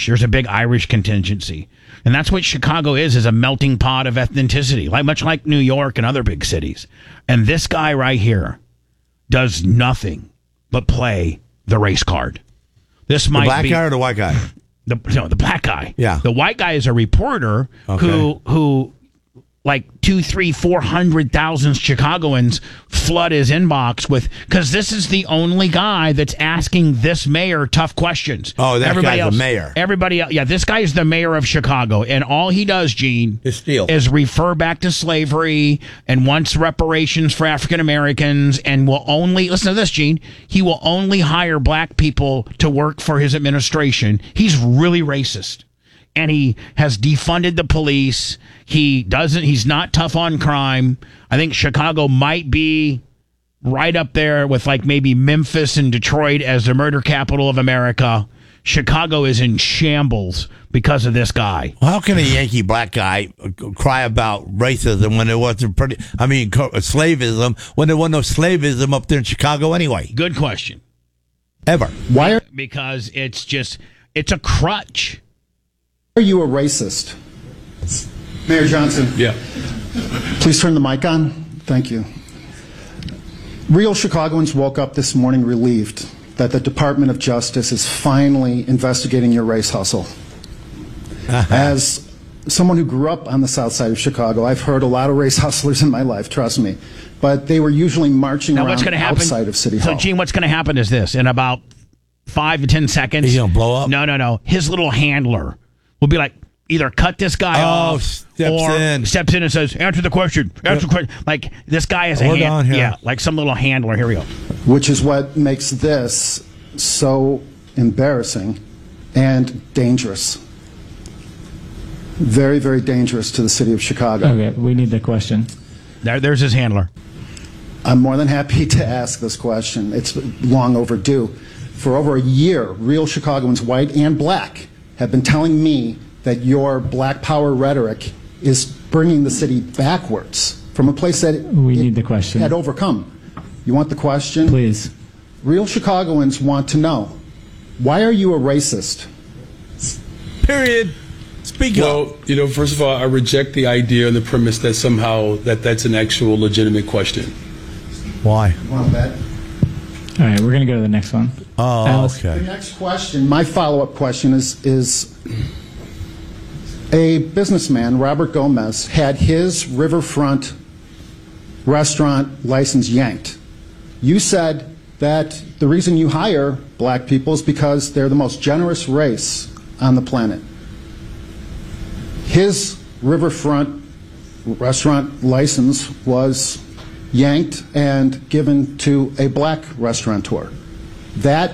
There's a big Irish contingency. And that's what Chicago is a melting pot of ethnicity, much like New York and other big cities. And this guy right here does nothing but play the race card. This might be... The black guy or the white guy? The black guy. Yeah. The white guy is a reporter who like 200,000, 300,000, 400,000 Chicagoans flood his inbox because this is the only guy that's asking this mayor tough questions. Oh, that guy's the mayor. Everybody else, yeah, this guy is the mayor of Chicago, and all he does, Gene, is refer back to slavery and wants reparations for African Americans, and will only listen to this, Gene. He will only hire black people to work for his administration. He's really racist. And he has defunded the police. He's not tough on crime. I think Chicago might be right up there with like maybe Memphis and Detroit as the murder capital of America. Chicago is in shambles because of this guy. Well, how can a Yankee black guy cry about racism when there wasn't slavism, when there wasn't no slavism up there in Chicago anyway? Good question. Ever. Because it's a crutch. Are you a racist? Mayor Johnson. Yeah. Please turn the mic on. Thank you. Real Chicagoans woke up this morning relieved that the Department of Justice is finally investigating your race hustle. As someone who grew up on the south side of Chicago, I've heard a lot of race hustlers in my life, trust me. But they were usually marching around outside of City Hall. So, Gene, what's going to happen is this. In about 5 to 10 seconds. He's going to blow up? No. His little handler will be like, either cut this guy off steps in and says, answer the question. Like, this guy is like some little handler. Here we go. Which is what makes this so embarrassing and dangerous. Very, very dangerous to the city of Chicago. Okay, we need the question. There's his handler. I'm more than happy to ask this question. It's long overdue. For over a year, real Chicagoans, white and black, have been telling me that your black power rhetoric is bringing the city backwards from a place that need the question. Had overcome. You want the question? Please. Real Chicagoans want to know, why are you a racist? Period. Speak up. Well, first of all, I reject the idea and the premise that somehow that's an actual legitimate question. Why? You want that? All right, we're going to go to the next one. Oh, Alice. okay. The next question, my follow-up question is a businessman, Robert Gomez, had his Riverfront restaurant license yanked. You said that the reason you hire black people is because they're the most generous race on the planet. His Riverfront restaurant license was yanked and given to a black restaurateur. That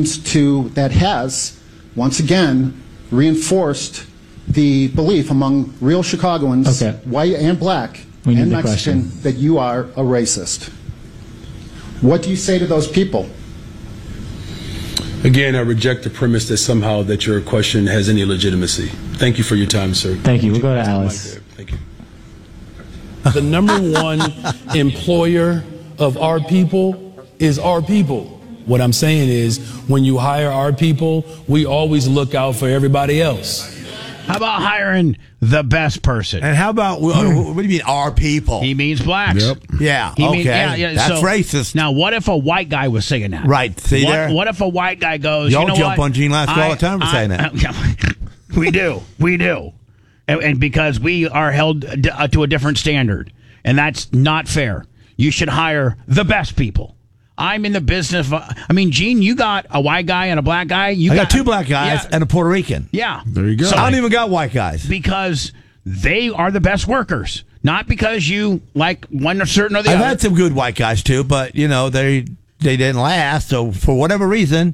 has, once again, reinforced the belief among real Chicagoans, white and black and Mexican, that you are a racist. What do you say to those people? Again, I reject the premise that somehow that your question has any legitimacy. Thank you for your time, sir. Thank you. We'll go to Alice. Thank you. The number one employer of our people is our people. What I'm saying is, when you hire our people, we always look out for everybody else. How about hiring the best person? And how about, what do you mean, our people? He means blacks. Yep. Yeah, that's racist. Now, what if a white guy was saying that? Right, see there? What if a white guy goes, Y'all you know jump what? on Gene Lasco all the time for saying that. We do. And because we are held to a different standard. And that's not fair. You should hire the best people. I'm in the business of, Gene, you got a white guy and a black guy. I got two black guys and a Puerto Rican. Yeah. There you go. So I don't even got white guys. Because they are the best workers. Not because you like one or certain or the other. I've had some good white guys too, but, they didn't last. So for whatever reason,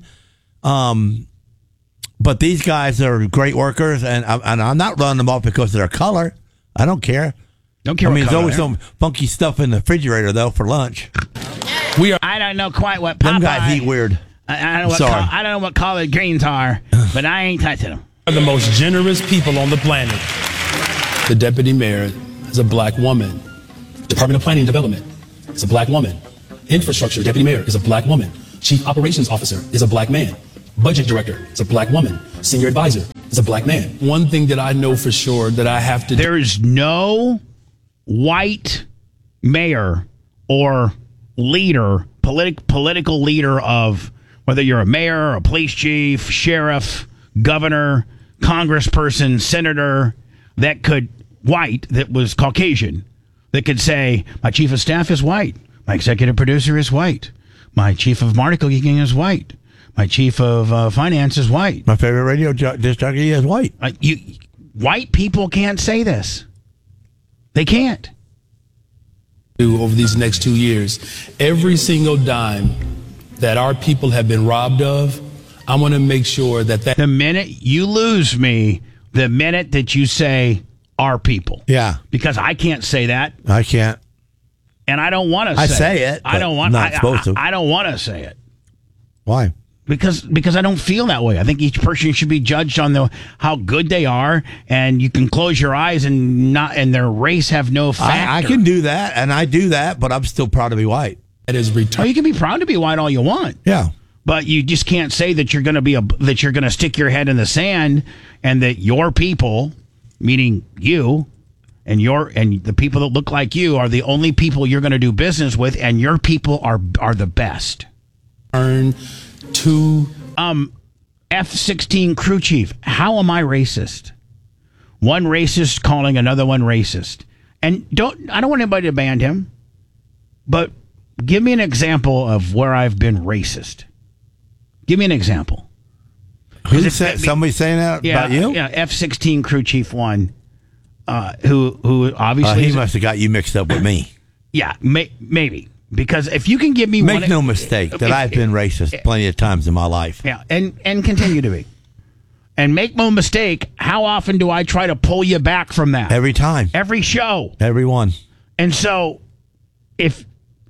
but these guys are great workers, and I'm not running them off because of their color. I don't care. There's always some funky stuff in the refrigerator, though, for lunch. I don't know quite what Popeye... Them guys eat weird. I don't know what collard greens are, but I ain't touching them. Are the most generous people on the planet. The deputy mayor is a black woman. Department of Planning and Development is a black woman. Infrastructure deputy mayor is a black woman. Chief operations officer is a black man. Budget director is a black woman. Senior advisor as a black man. One thing that I know for sure that I have to do. There's no white mayor or leader, political leader of whether you're a mayor, a police chief, sheriff, governor, congressperson, senator, that was Caucasian, that could say, my chief of staff is white, my executive producer is white, my chief of marketing is white, my chief of finance is white. My favorite radio disc jockey is white. White people can't say this. They can't. Over these next 2 years, every single dime that our people have been robbed of, I want to make sure that the minute you lose me, the minute that you say our people. Yeah. Because I can't say that. I can't. And I don't want to say it. I say it. I don't want not supposed to. I don't want to say it. Why? Because I don't feel that way. I think each person should be judged on how good they are, and you can close your eyes and their race have no factor. I can do that, and I do that, but I'm still proud to be white. That is return. Oh, you can be proud to be white all you want. Yeah. But you just can't say that you're going to stick your head in the sand and that your people, meaning you and the people that look like you, are the only people you're going to do business with, and your people are the best. Earn to F-16 crew chief. How am I racist? One racist calling another one racist. And I don't want anybody to ban him, but give me an example of where I've been racist. Give me an example. Somebody saying that about you? Yeah, F-16 crew chief one, who obviously... he must have got you mixed up with me. Yeah, maybe. Because if you can give me Make no mistake that I've been racist plenty of times in my life. Yeah, and continue to be. And make no mistake, how often do I try to pull you back from that? Every time. Every show. Every one. And so, if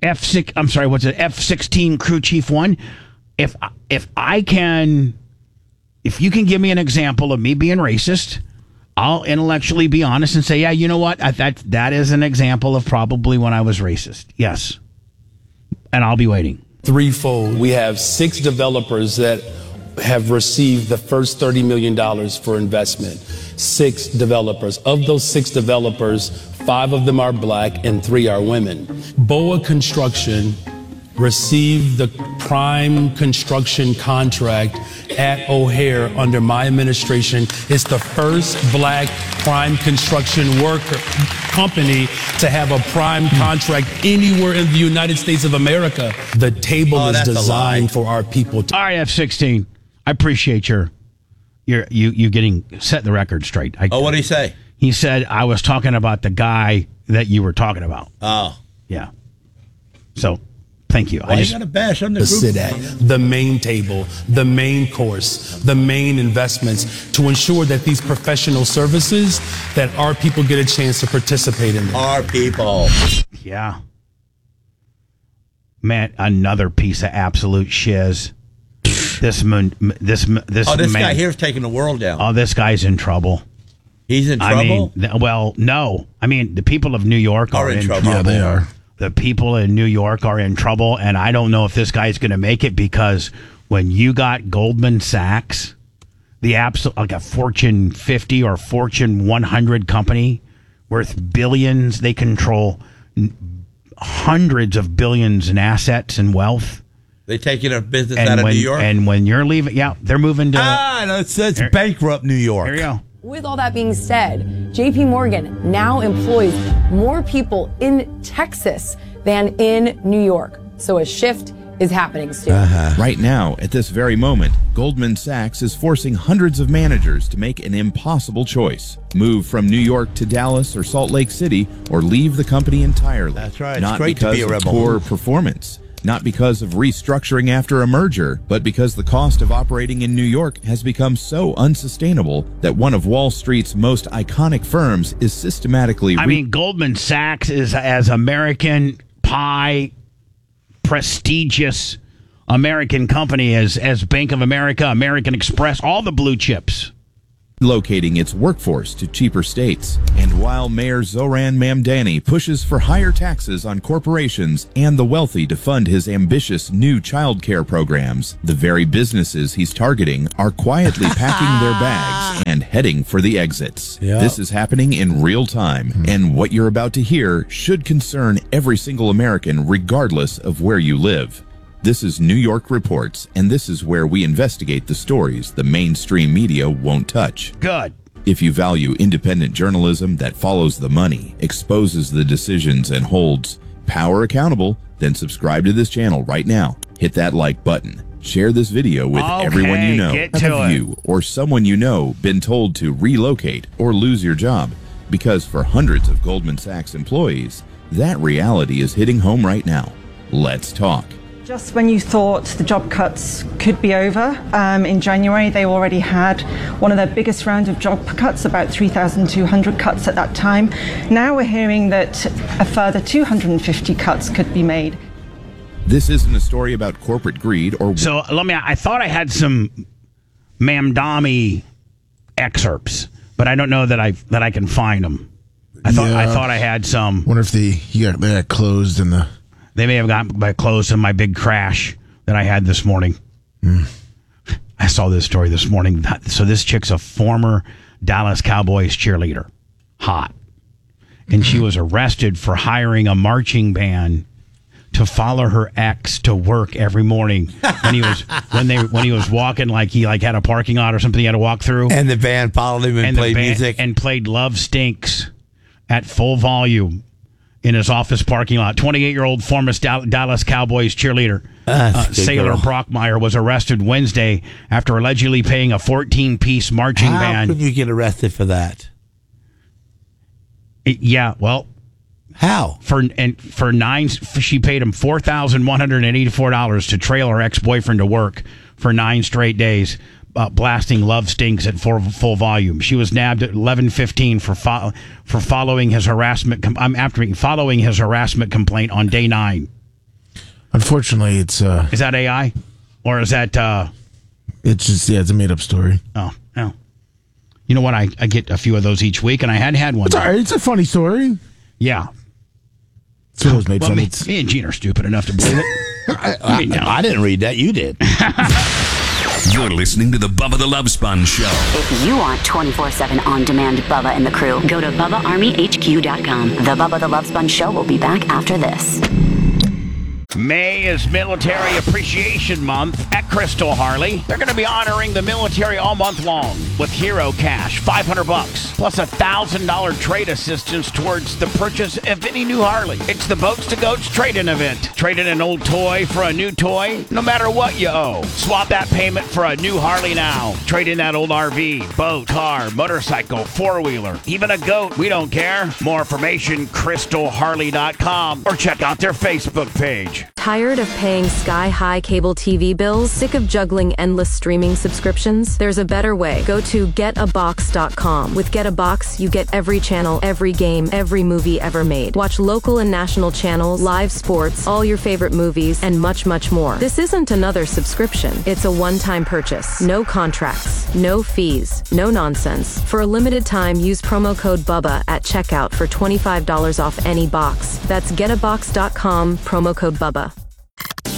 F-16 crew chief one, if you can give me an example of me being racist, I'll intellectually be honest and say, yeah, you know what? That is an example of probably when I was racist. Yes. And I'll be waiting. Threefold. We have 6 developers that have received the first $30 million for investment. 6 developers. Of those 6 developers, 5 of them are black and 3 are women. BOA Construction received the prime construction contract at O'Hare under my administration. It's the first black prime construction company to have a prime contract anywhere in the United States of America. The table is designed for our people. All right, F-16. I appreciate you getting set the record straight. What did he say? He said I was talking about the guy that you were talking about. Oh. Yeah. So, thank you. I just got to bash on the group. Sit at the main table, the main course, the main investments to ensure that these professional services, that our people get a chance to participate in them. Our people. Yeah. Man, another piece of absolute shiz. This guy here's taking the world down. Oh, this guy's in trouble. He's in trouble? No. I mean, the people of New York are in trouble. Yeah, they are. The people in New York are in trouble, and I don't know if this guy's going to make it, because when you got Goldman Sachs, like a Fortune 50 or Fortune 100 company worth billions, they control hundreds of billions in assets and wealth. They taking a business out of New York? And when you're leaving, they're moving to... That's bankrupt New York. There you go. With all that being said, J.P. Morgan now employs more people in Texas than in New York. So a shift is happening soon. Right now, at this very moment, Goldman Sachs is forcing hundreds of managers to make an impossible choice. Move from New York to Dallas or Salt Lake City, or leave the company entirely. That's right. Not because of poor performance. Not because of restructuring after a merger, but because the cost of operating in New York has become so unsustainable that one of Wall Street's most iconic firms is systematically... Goldman Sachs is as American pie, prestigious American company as Bank of America, American Express, all the blue chips. Locating its workforce to cheaper states. And while Mayor Zoran Mamdani pushes for higher taxes on corporations and the wealthy to fund his ambitious new child care programs, the very businesses he's targeting are quietly packing their bags and heading for the exits. Yeah. This is happening in real time, and what you're about to hear should concern every single American regardless of where you live. This is New York Reports, and this is where we investigate the stories the mainstream media won't touch. Good. If you value independent journalism that follows the money, exposes the decisions, and holds power accountable, then subscribe to this channel right now. Hit that like button. Share this video with everyone you know. Have you or someone you know been told to relocate or lose your job? Because for hundreds of Goldman Sachs employees, that reality is hitting home right now. Let's talk. Just when you thought the job cuts could be over, in January they already had one of their biggest rounds of job cuts, about 3,200 cuts at that time. Now we're hearing that a further 250 cuts could be made. This isn't a story about corporate greed or... So I thought I had some Mamdani excerpts, but I don't know that I can find them. I thought I had some. Wonder if they got closed in the... They may have got closed in my big crash that I had this morning. I saw this story this morning. So this chick's a former Dallas Cowboys cheerleader. Hot. And she was arrested for hiring a marching band to follow her ex to work every morning when he was walking, like he had a parking lot or something he had to walk through. And the band followed him and played music. And played Love Stinks at full volume in his office parking lot. 28-year-old former Dallas Cowboys cheerleader Sailor Brockmeyer was arrested Wednesday after allegedly paying a 14-piece marching band. How could you get arrested for that? How? She paid him $4,184 to trail her ex-boyfriend to work for 9 straight days, blasting Love Stinks at full volume. She was nabbed at 11:15 for following his harassment. Following his harassment complaint on day 9. Unfortunately, it's is that AI or is that? It's just it's a made up story. Oh. You know what? I get a few of those each week, and I had one. It's all right. It's a funny story. Yeah. So it was made fun. Me and Gene are stupid enough to believe it. I didn't read that. You did. You're listening to the Bubba the Love Sponge Show. If you want 24/7 on-demand Bubba and the crew, go to BubbaArmyHQ.com. The Bubba the Love Sponge Show will be back after this. May is Military Appreciation Month at Crystal Harley. They're going to be honoring the military all month long with Hero Cash, $500, plus $1,000 trade assistance towards the purchase of any new Harley. It's the Boats to Goats trade-in event. Trade in an old toy for a new toy, no matter what you owe. Swap that payment for a new Harley now. Trade in that old RV, boat, car, motorcycle, four-wheeler, even a goat. We don't care. More information, crystalharley.com, or check out their Facebook page. Tired of paying sky-high cable TV bills? Sick of juggling endless streaming subscriptions? There's a better way. Go to getabox.com. With Get a Box, you get every channel, every game, every movie ever made. Watch local and national channels, live sports, all your favorite movies, and much, much more. This isn't another subscription. It's a one-time purchase. No contracts, no fees, no nonsense. For a limited time, use promo code BUBBA at checkout for $25 off any box. That's getabox.com, promo code BUBBA.